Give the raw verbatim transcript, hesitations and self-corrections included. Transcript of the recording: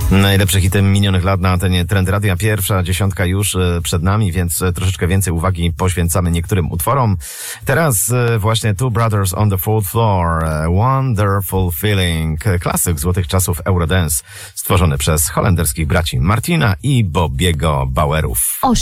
Najlepsze hity minionych lat na antenie Trend Radia. Pierwsza dziesiątka już przed nami, więc troszeczkę więcej uwagi poświęcamy niektórym utworom. Teraz właśnie Two Brothers on the Fourth Floor, Wonderful Feeling, klasyk złotych czasów Eurodance, stworzony przez holenderskich braci Martina i Bobiego Bauerów.